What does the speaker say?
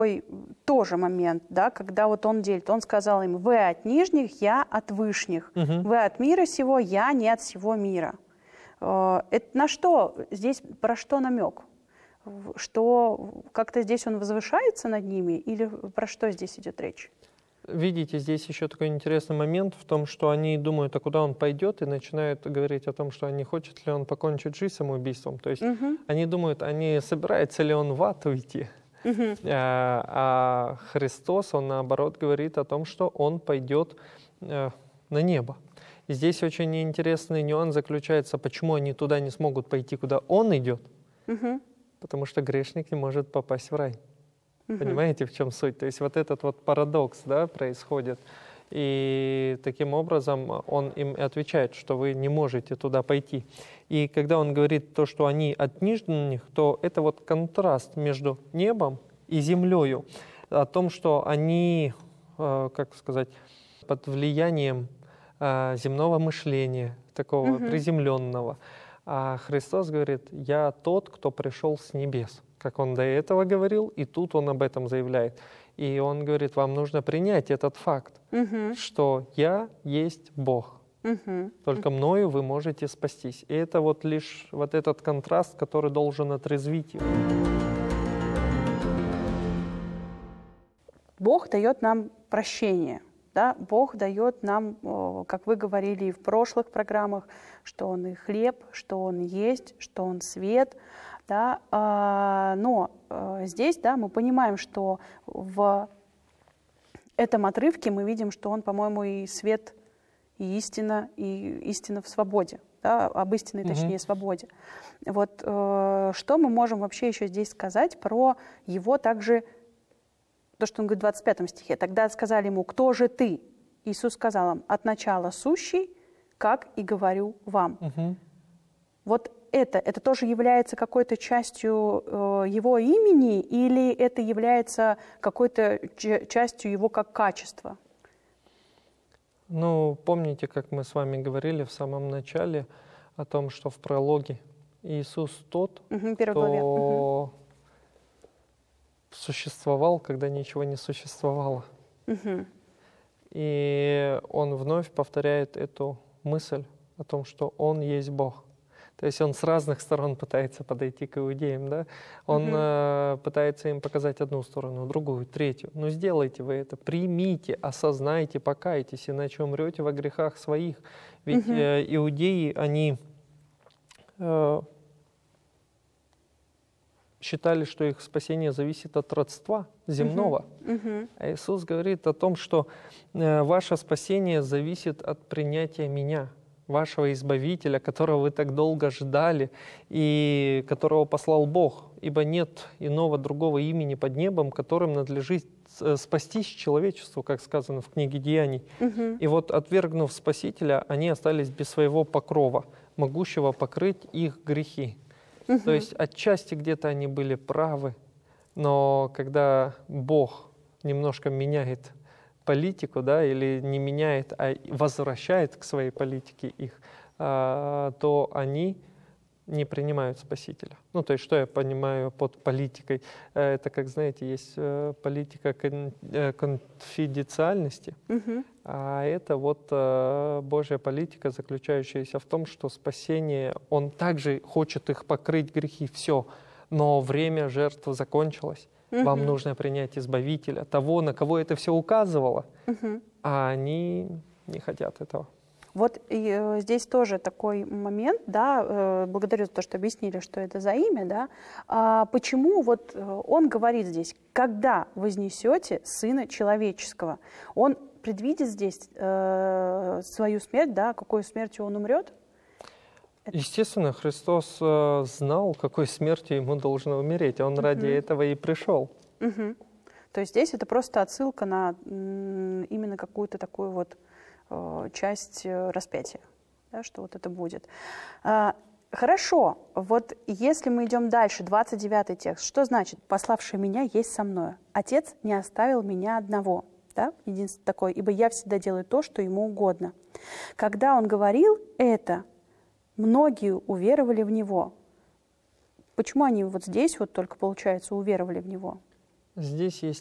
Тоже момент, да, когда вот он делит, он сказал им: вы от нижних, я от вышних, вы от мира сего, я не от всего мира. Это на что здесь, про что намек? Что как-то здесь он возвышается над ними, или про что здесь идет речь? Видите, здесь еще такой интересный момент в том, что они думают, а куда он пойдет, и начинают говорить о том, что не хочет ли он покончить жизнь самоубийством. То есть они думают, а не собирается ли он в ад уйти. А Христос, он наоборот говорит о том, что он пойдет на небо. И здесь очень интересный нюанс заключается, почему они туда не смогут пойти, куда он идет. Потому что грешник не может попасть в рай. Понимаете, в чем суть? То есть вот этот вот парадокс, да, происходит. И таким образом он им отвечает, что вы не можете туда пойти. И когда он говорит то, что они от нижних, то это вот контраст между небом и землею. О том, что они, как сказать, под влиянием земного мышления, такого приземленного. А Христос говорит: «Я тот, кто пришел с небес». Как он до этого говорил, и тут он об этом заявляет. И он говорит: вам нужно принять этот факт, что я есть Бог. Только мною вы можете спастись. И это вот лишь вот этот контраст, который должен отрезвить его. Бог дает нам прощение. Да? Бог дает нам, как вы говорили и в прошлых программах, что Он и хлеб, что Он есть, что Он свет. Да? Но здесь, да, мы понимаем, что в этом отрывке мы видим, что Он, по-моему, и свет, и истина в свободе. Да? Об истинной, точнее, свободе. Вот что мы можем вообще еще здесь сказать про Его также... То, что он говорит в 25 стихе. «Тогда сказали ему: кто же ты?» Иисус сказал им: от начала сущий, как и говорю вам. Вот это тоже является какой-то частью его имени, или это является какой-то частью его как качества? Ну, помните, как мы с вами говорили в самом начале о том, что в прологе Иисус тот, кто существовал, когда ничего не существовало. И он вновь повторяет эту мысль о том, что он есть Бог. То есть он с разных сторон пытается подойти к иудеям, да? Он пытается им показать одну сторону, другую, третью. Но сделайте вы это, примите, осознайте, покайтесь, иначе умрете во грехах своих. Ведь иудеи, они считали, что их спасение зависит от родства земного. А Иисус говорит о том, что ваше спасение зависит от принятия Меня, вашего Избавителя, которого вы так долго ждали и которого послал Бог. Ибо нет иного другого имени под небом, которым надлежит спастись человечеству, как сказано в книге Деяний. И вот, отвергнув Спасителя, они остались без своего покрова, могущего покрыть их грехи. То есть отчасти где-то они были правы, но когда Бог немножко меняет политику, да, или не меняет, а возвращает к своей политике их, то они не принимают Спасителя. Ну, то есть, что я понимаю под политикой? Это, как знаете, есть политика конфиденциальности, а это вот Божья политика, заключающаяся в том, что спасение, Он также хочет их покрыть грехи, все, но время жертвы закончилось. Вам нужно принять Избавителя, того, на кого это все указывало, а они не хотят этого. Вот и здесь тоже такой момент, да, благодарю за то, что объяснили, что это за имя, да. Почему вот он говорит здесь: когда вознесете Сына Человеческого? Он предвидит здесь свою смерть, да, какой смертью он умрет? Естественно, Христос знал, какой смертью ему должно умереть. Он ради этого и пришел. То есть здесь это просто отсылка на именно какую-то такую вот часть распятия, да, что вот это будет. Хорошо, вот если мы идем дальше, 29 текст, что значит «пославший меня есть со мною»? Отец не оставил меня одного, да, единственное такое, ибо я всегда делаю то, что ему угодно. Когда он говорил это, многие уверовали в него. Почему они вот здесь вот только, получается, уверовали в него? Здесь есть